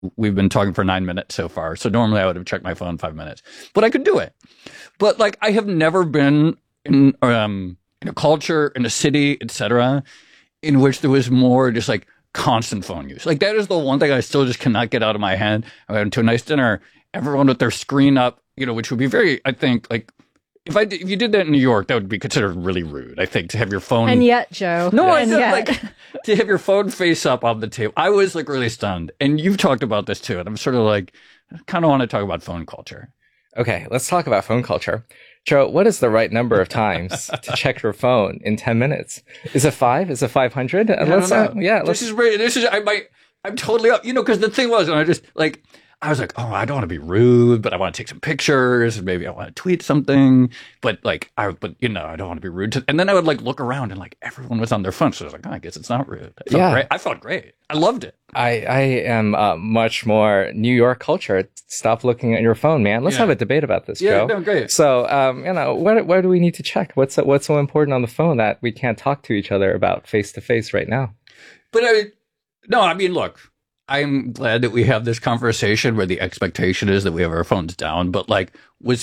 we've been talking for 9 minutes so far. So normally I would have checked my phone 5 minutes, but I could do it. But like, I have never been in a culture, in a city, etc., in which there was more just like constant phone use. Like that is the one thing I still just cannot get out of my head. I went to a nice dinner, everyone with their screen up, which would be very, I think, like, if you did that in New York, that would be considered really rude, I think, to have your phone. And yet, Joe. No, and yet. Like, to have your phone face up on the table. I was like really stunned. And you've talked about this too. And I'm sort of like, I kind of want to talk about phone culture. Okay, let's talk about phone culture. Joe, what is the right number of times to check your phone in 10 minutes? Is it 5? Is it 500? I'm totally up, because the thing was, and I was like, oh, I don't want to be rude, but I want to take some pictures, and maybe I want to tweet something, but I don't want to be rude. And then I would like look around and like everyone was on their phone, so I was like, I guess it's not rude. I felt great. I loved it. I am much more New York culture. Stop looking at your phone, man. Let's have a debate about this, Joe. Yeah, no, great. So, what do we need to check? What's so important on the phone that we can't talk to each other about face to face right now? But look, I'm glad that we have this conversation where the expectation is that we have our phones down. But like,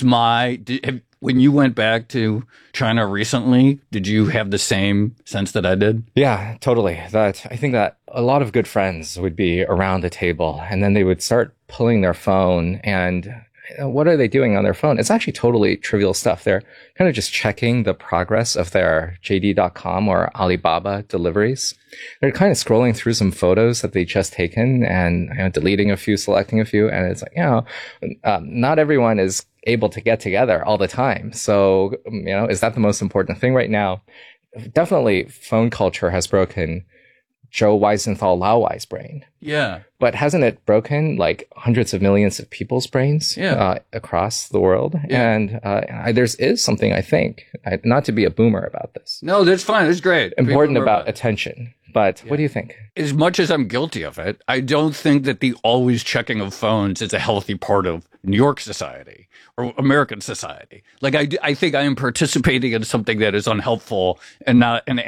when you went back to China recently, did you have the same sense that I did? Yeah, totally. I think that a lot of good friends would be around the table and then they would start pulling their phone and what are they doing on their phone? It's actually totally trivial stuff. They're kind of just checking the progress of their JD.com or Alibaba deliveries. They're kind of scrolling through some photos that they just taken and deleting a few, selecting a few. And it's like, not everyone is able to get together all the time. So, is that the most important thing right now? Definitely phone culture has broken Joe Weisenthal Lauwai's brain. Yeah. But hasn't it broken like hundreds of millions of people's brains across the world? Yeah. And there is something, I think, not to be a boomer about this. No, that's fine. That's great. Important about attention. But what do you think? As much as I'm guilty of it, I don't think that the always checking of phones is a healthy part of New York society or American society. Like, I think I am participating in something that is unhelpful and not an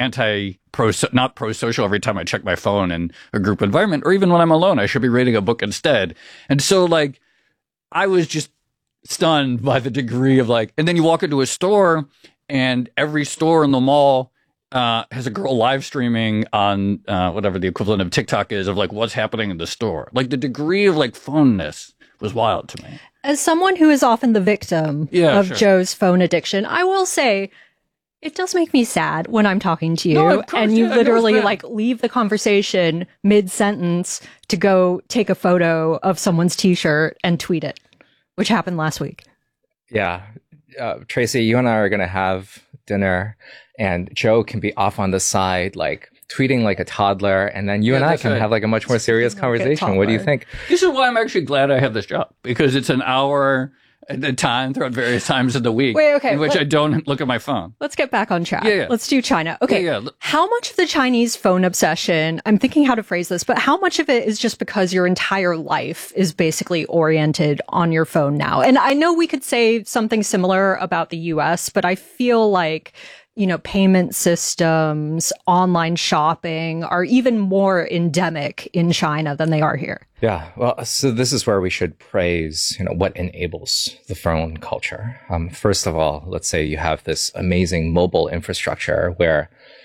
not pro-social every time I check my phone in a group environment, or even when I'm alone, I should be reading a book instead. And so, like, I was just stunned by the degree of and then you walk into a store and every store in the mall has a girl live streaming on whatever the equivalent of TikTok is of like what's happening in the store. Like the degree of like phoneness was wild to me. As someone who is often the victim of Joe's phone addiction, I will say it does make me sad when I'm talking to you and you literally like leave the conversation mid-sentence to go take a photo of someone's t-shirt and tweet it, which happened last week. Yeah. Tracy, you and I are going to have dinner and Joe can be off on the side, like tweeting like a toddler. And then you and I can have like a much more serious conversation. What do you think? This is why I'm actually glad I have this job, because it's an hour at a time throughout various times of the week in which I don't look at my phone. Let's get back on track. Yeah. Let's do China. Okay. How much of the Chinese phone obsession, I'm thinking how to phrase this, but how much of it is just because your entire life is basically oriented on your phone now? And I know we could say something similar about the US, but I feel like payment systems, online shopping are even more endemic in China than they are here. Yeah. Well, so this is where we should praise, what enables the phone culture. First of all, let's say you have this amazing mobile infrastructure where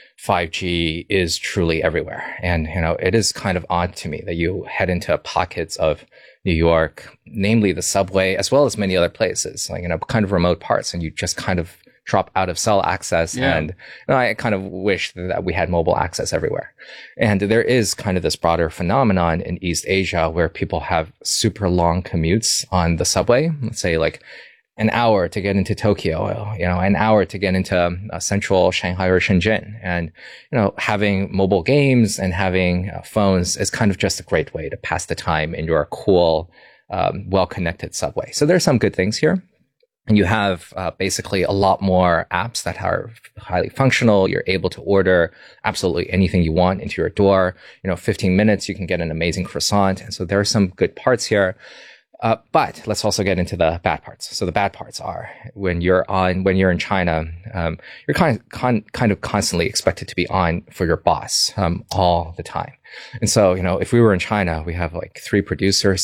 5G is truly everywhere. And, it is kind of odd to me that you head into pockets of New York, namely the subway, as well as many other places, like, kind of remote parts, and you just kind of drop out of cell access. Yeah. And I kind of wish that we had mobile access everywhere. And there is kind of this broader phenomenon in East Asia where people have super long commutes on the subway. Let's say like an hour to get into Tokyo, an hour to get into central Shanghai or Shenzhen. And, having mobile games and having phones is kind of just a great way to pass the time in your cool, well-connected subway. So there's some good things here. And you have basically a lot more apps that are highly functional. You're able to order absolutely anything you want into your door. 15 minutes, you can get an amazing croissant. And so there are some good parts here. But let's also get into the bad parts. So the bad parts are when you're in China, you're kind of constantly expected to be on for your boss, all the time. And so, if we were in China, we have like 3 producers